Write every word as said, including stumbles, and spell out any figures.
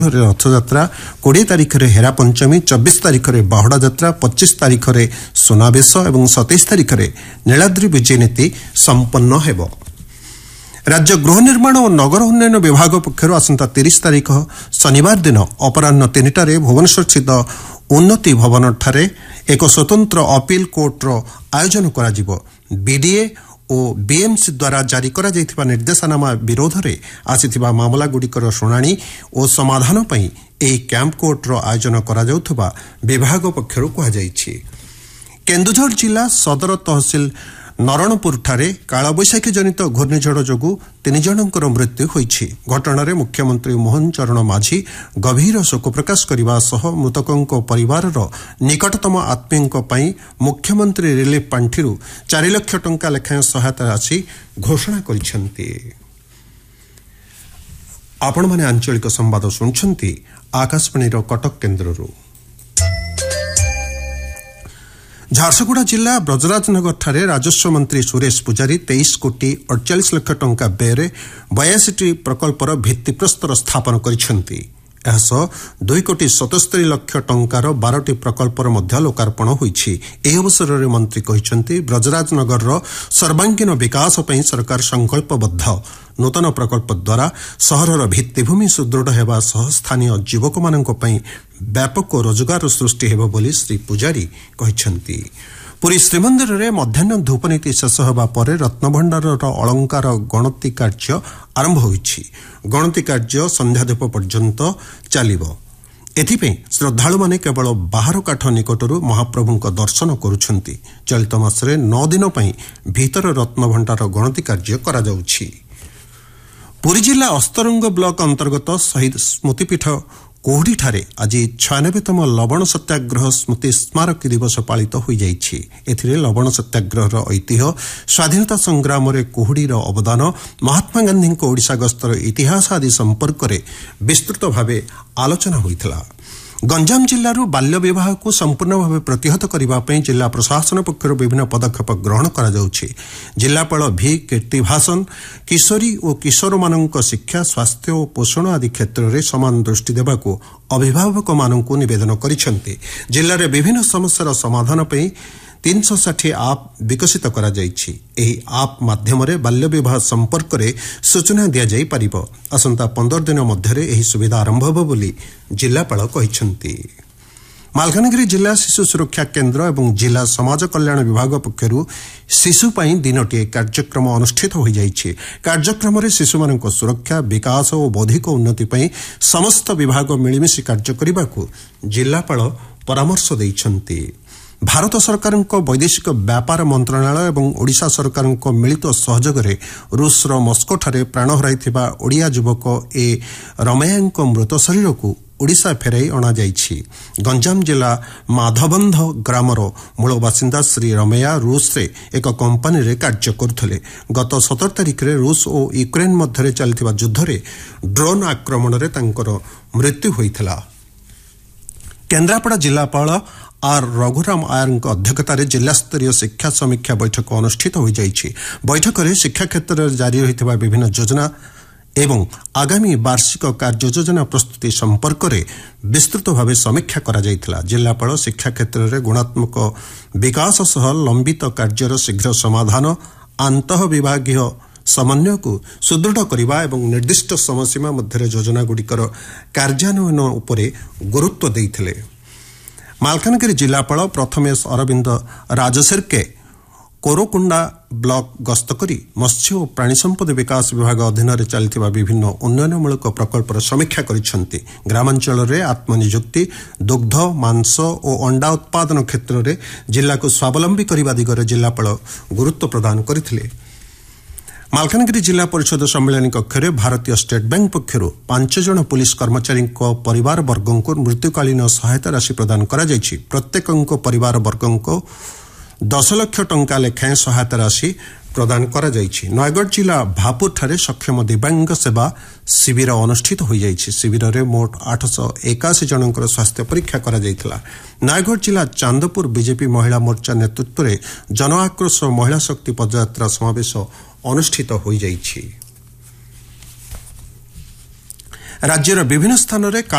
रथयात्रा कोड़े तारिख में हेरा पंचमी, चौबीस तारिख में बाहुड़ा यात्रा, पच्चीस तारिख में सुनावेश और सतैश तारिख में नीलाद्री विजय नीति संपन्न हेब। राज्य गृह निर्माण और नगर उन्नयन विभाग पक्षर आसंता तीस तारिख शनिवार दिन अपराह तीन भुवनेश्वर स्थित उन्नति भवन ठारे एक स्वतंत्र अपील कोर्टर आयोजन करा। बीडीए और बीएमसी द्वारा जारी करा जायथिबा निर्देशनामा विरोध में आसीथिबा मामला गुड़िकर शुणाणी और समाधान पई एही कैंप कोर्टर आयोजन करा जाउथबा विभाग पक्षर कहा जायछि। केन्दुझर जिला सदर तहसिल नरणपुर ठारे कालबैशाखी जनित घूर्णिझड़ जोगु तीन जनकर मृत्यु होइछि। घटनारे मुख्यमंत्री मोहन चरण माझी गभीर शोक प्रकाश करने सह मृतकों परिवार निकटतम आत्मीयों पई मुख्यमंत्री रिलीफ पांठिरु चार लाख टंका लेखाएं सहायता राशि घोषणा करिसेंति। आपण माने आंचलिक संवाद सुनछंती आकाशवाणी कटक केन्द्ररू। झारसुगुड़ा जिला ब्रजराजनगर ठारे राजस्व मंत्री सुरेश पुजारी तेईस कोटी अड़चाश लाख टंका व्यय बयासी प्रकल्पर भित्तिप्रस्तर स्थापन करिसेंति। एहासह दुई कोटी सतस्तरी लाख टंकार बारटी प्रकल्पर मध्य लोकार्पण होइछि। एही अवसर में मंत्री कहिसेंति ब्रजराजनगर सर्वांगीन विकास पई सरकार संकल्पबद्ध। नूतन प्रकल्प द्वारा सहरर भित्तिभूमि सुदृढ़ हेबा सह स्थानीय युवक मानक पई व्यापक रोजगार सृष्टि हेबो बोली श्री पुजारी कहिसेंति। पुरी श्रीमंदिर में मध्याह्न धूपनीति शेष होगा पर रत्नभंडार अलंकार गणति कार्य आरंभ होइछि। गणति कार्य संध्याधूप पर्यंत चलिबो। एथिपई श्रद्धालु माने केवल बाहर काठ निकटरू महाप्रभुंक दर्शन करुछंती। चलित मासरे नौ दिन पई भीतर रत्नभंडार गणति कार्य करा जाउछि। पुरी जिला अस्तरंग ब्लॉक अंतर्गत शहीद स्मृतिपीठ कोहड़ी ठारे आज छयानबेतम लवण सत्याग्रह स्मृति स्मारक दिवस पालित हो जाइछि। एथिरे लवण सत्याग्रहर ऐतिह्य, स्वाधीनता संग्राम रे कोहड़ीर अवदान, महात्मा गांधी ओडिशा गस्तर इतिहास आदि संपर्क में विस्तृत भावे आलोचना होइथिला। गंजाम जिल्लारू बाल्य विवाह को संपूर्ण भाव प्रतिहत करने जिला प्रशासन पक्षर विभिन्न पदक्षेप ग्रहण करा जाउछि। जिलापाल भी कीर्तिभासन किशोरी और किशोर मानक शिक्षा, स्वास्थ्य और पोषण आदि क्षेत्र में समान दृष्टि देवाको अभिभावक मानक निवेदन करिसेंति। जिले में विभिन्न समस्यार समाधान पे तीन सौ षाठी आप विकसित करा जाइछि। एही आप माध्यम बाल्य विवाह संपर्क में सूचना दिया जाई परिबो। असंता पंद्रह दिन मध्य एही सुविधा आरंभ होबो बोली जिलापाल कहिसेंति। मालकानगिरी जिला शिशु सुरक्षा केन्द्र एवं जिला समाज कल्याण विभाग पक्षरु शिशुपाई दिनटी कार्यक्रम अनुष्ठित हो जाइछि। कार्यक्रम में शिशुमानक सुरक्षा, विकास और बौद्धिक उन्नति पई समस्त विभाग मिलिमिशि कार्य करबाकू जिलापाल परामर्श दैछंती। भारत सरकार वैदेशिक व्यापार मंत्रणालय एवं ओडिशा सरकार मिलित सहयोग में रूसर मस्कोठारे प्राण हराइथिबा ओडिया युवक ए रमैया मृत शरीर को ओडिशा फेराई अणा जाइछि। गंजाम जिला माधबंध ग्रामर मूल बासिंदा श्री रमैया रूस रे एक कंपानी रे कार्य करुथले। गत सतर तारिख रे रूस और यूक्रेन मध्य चलथिबा युद्ध रे ड्रोन आक्रमण रे तांकर मृत्यु होइथिला। केन्द्रापड़ा जिलापाल आर रघुराम आयर अध्यक्षतार जिलास्तरीय शिक्षा समीक्षा बैठक अनुष्ठित हो जाइछि। बैठक में शिक्षा क्षेत्र में जारी रहिथिबा विभिन्न योजना एवं आगामी वार्षिक कार्य योजना प्रस्तुति संपर्क में विस्तृत भाव समीक्षा करा जायथिला। जिलापाल शिक्षा क्षेत्र में गुणात्मक विकास सह लंबित कार्यर शीघ्र समाधान, आंतः विभागीय समन्वय को सुदृढ़ करने एवं निर्दिष्ट समयसीमा मध्य योजना गुड़िकर कार्यान्वयन उपरे गुरुत्व देइथिले। मालकानगिरी जिलापाल प्रथमेश अरविंद राजशेरके कोरोकुंडा ब्लॉक गस्त करी मत्स्य और प्राणी संपद विकास विभाग अधीन चलथिबा विभिन्न उन्नयनमूलक प्रकल्पर समीक्षा करिसेंति। ग्रामांचल रे आत्मनियुक्ति, दुग्ध, मांस और अंडा उत्पादन क्षेत्र में जिला को स्वावलंबी करने दिगरे जिलापाल गुरुत्व प्रदान करथिले। मालकानगिरी जिला परिषद सम्मेलन कक्ष में भारतीय स्टेट बैंक पक्षर पांच जन पुलिस कर्मचारी परिवार वर्ग को मृत्युकालीन सहायता राशि प्रदान करा जायछि। प्रत्येक परिवार वर्ग को दस लाख टंका लेखाएं सहायता राशि प्रदान करा जायछि। नयगढ़ जिला भापुर ठारे सक्षम दिव्यांग सेवा शिविर अनुष्ठित हो जायछि। शिविर में मोट आठ सौ एकाशी जनकर स्वास्थ्य परीक्षा करा जायथिला। नयगढ़ जिला चांदपुर बीजेपी महिला मोर्चा नेतृत्व में जन आक्रोश महिला शक्ति पदयात्रा समावेश अनुष्ठित हो जाइछि। राज्यर विभिन्न स्थान